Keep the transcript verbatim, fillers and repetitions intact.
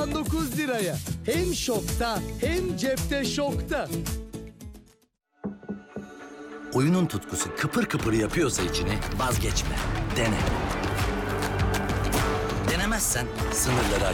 doksan dokuz liraya. Hem şokta hem cepte şokta. Oyunun tutkusu kıpır kıpır yapıyorsa içini vazgeçme. Dene. Denemezsen sınırları